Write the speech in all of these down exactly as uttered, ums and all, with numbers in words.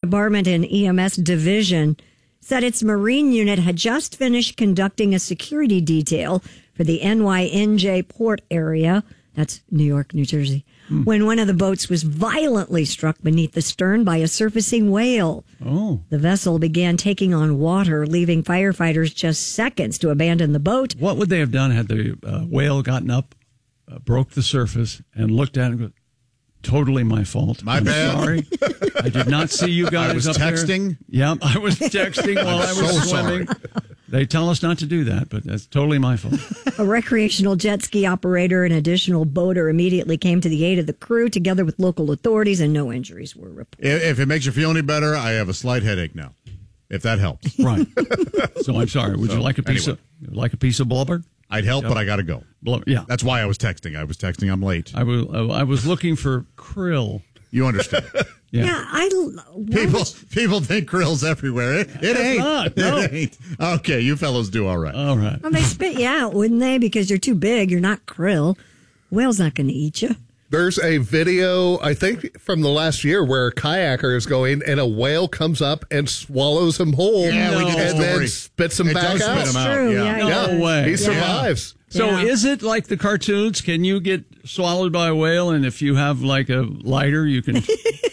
Department and E M S Division said its Marine unit had just finished conducting a security detail for the N Y N J port area. That's New York, New Jersey. Hmm. When one of the boats was violently struck beneath the stern by a surfacing whale. Oh. The vessel began taking on water, leaving firefighters just seconds to abandon the boat. What would they have done had the uh, whale gotten up, uh, broke the surface, and looked at it and go, totally my fault. My I'm bad. Sorry. I did not see you guys I was up texting. there. Yep, I was texting while I was so swimming. sorry. They tell us not to do that, but that's totally my fault. A recreational jet ski operator and additional boater immediately came to the aid of the crew together with local authorities, and no injuries were reported. If, if it makes you feel any better, I have a slight headache now. If that helps. Right. So I'm sorry. Would So, you like a piece anyway. of like a piece of blubber? I'd help, Yep. but I got to go. Blubber, yeah. That's why I was texting. I was texting. I'm late. I was I was looking for krill. You understand? Yeah. Yeah, I l- People people think krill's everywhere. It, it ain't. not, no. It ain't. Okay, you fellows do all right. All right. well, they spit you out, wouldn't they? Because you're too big. You're not krill. Whale's not going to eat you. There's a video, I think, from the last year where a kayaker is going and a whale comes up and swallows him whole. Yeah, we did the and story. then spits him It back does out. spit him out. True, Yeah. yeah, Yeah, No way. he Yeah. survives. So Yeah. is it like the cartoons? Can you get swallowed by a whale, and if you have like a lighter, you can,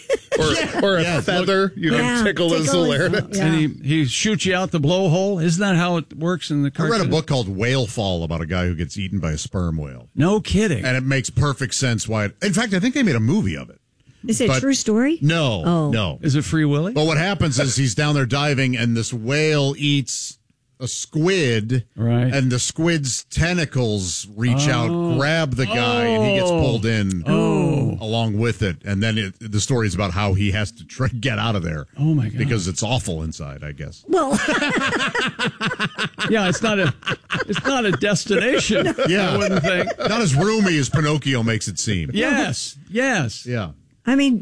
Or, or a Yes, feather, you Yeah, can tickle his tickle his- larynx. Yeah. and he, he shoots you out the blowhole? Isn't that how it works in the I cartoon? read a book called Whale Fall about a guy who gets eaten by a sperm whale. No kidding. And it makes perfect sense why. It, in fact, I think they made a movie of it. Is it a But- true story? No, Oh. no. Is it Free Willy? But what happens is he's down there diving, and this whale eats a squid, Right. and the squid's tentacles reach out, grab the guy, and he gets pulled in along with it. And then it, the story is about how he has to try get out of there. Oh, my God. Because it's awful inside, I guess. Well, Yeah, it's not a it's not a destination. Yeah. I wouldn't think. Not as roomy as Pinocchio makes it seem. Yes, yes. Yeah. I mean,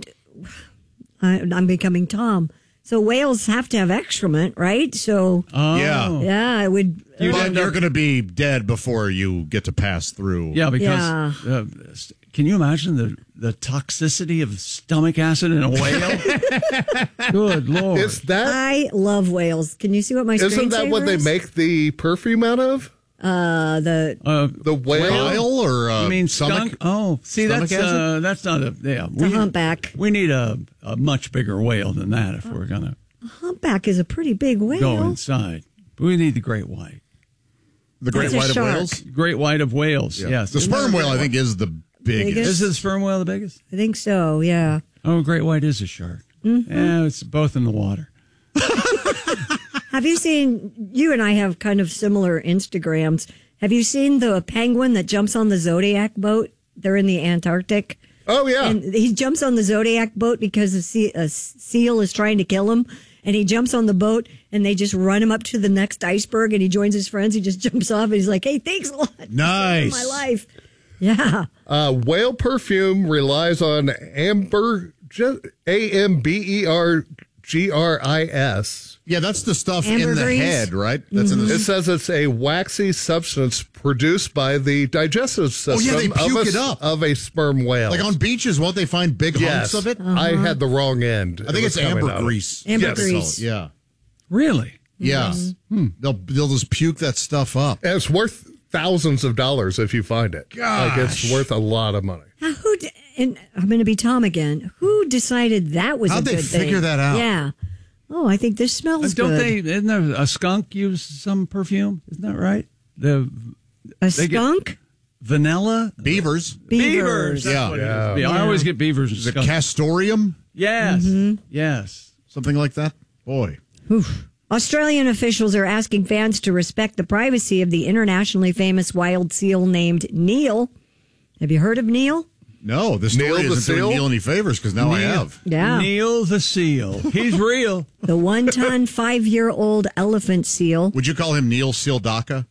I, I'm becoming Tom. So whales have to have excrement, right? So, Oh. Yeah. yeah, I would. You'd But end you're up- going to be dead before you get to pass through. Yeah, because Yeah. Uh, can you imagine the, the toxicity of stomach acid in a whale? Good Lord. Is that, I love whales. Can you see what my isn't that what they screensaver is? make the perfume out of? Uh, the uh, The whale? Bile or uh, you mean stomach? skunk? Oh, see, Stomach that's acid? uh, that's not a yeah. the humpback. We need a, a much bigger whale than that if we're gonna Humpback is a pretty big whale. go inside. We need the great white, The great That's a white of shark. whales? great white of whales. Yes, The Isn't that sperm a whale, great I think, white? is the biggest. Biggest? Is the sperm whale the biggest? I think so. Yeah. Oh, great white is a shark. Mm-hmm. Yeah, it's both in the water. Have you seen? You and I have kind of similar Instagrams. Have you seen the penguin that jumps on the Zodiac boat? They're in the Antarctic. Oh, yeah. And he jumps on the Zodiac boat because a, sea, a seal is trying to kill him. And he jumps on the boat and they just run him up to the next iceberg and he joins his friends. He just jumps off and he's like, hey, thanks a lot. Nice. For my life. Yeah. Uh, whale perfume relies on amber, A M B E R G R I S. Yeah, that's the stuff in the Ambergris. head, right? That's in the. It says it's a waxy substance produced by the digestive system Oh, yeah, they of, puke a, it up. of a sperm whale. Like on beaches, won't they find big yes, hunks of it? I had the wrong end. I think it's ambergris. Ambergris. Yeah. Really? Yeah. Hmm. They'll they'll just puke that stuff up. And it's worth thousands of dollars if you find it. Like it's Gosh. worth a lot of money. Now, who? d- And I'm going to be Tom again. Who decided that was How'd a they good figure thing? that out? Yeah. Oh, I think this smells Don't good. they? Isn't there a skunk use some perfume? Isn't that right? The a they get- skunk? vanilla Beavers. Beavers. That's Yeah. what it is. Yeah. Yeah, I always get beavers and Is it skunk. castorium? Yes, Mm-hmm. yes. Something like that? Boy. Australian officials are asking fans to respect the privacy of the internationally famous wild seal named Neil. Have you heard of Neil? No, this story Neil the isn't doing seal? Neil any favors because now I Neil- have. Yeah. Neil the seal. He's real. The one-ton, five-year-old elephant seal. Would you call him Neil Sealdaka?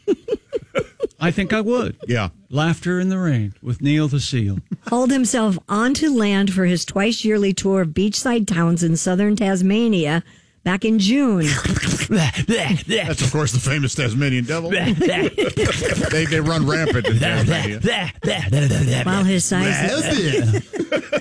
I think I would. Yeah. Laughter in the rain with Neil the seal. Hauled himself onto land for his twice-yearly tour of beachside towns in southern Tasmania back in June. That's, of course, the famous Tasmanian devil. they, they run rampant in Tasmania. While his size...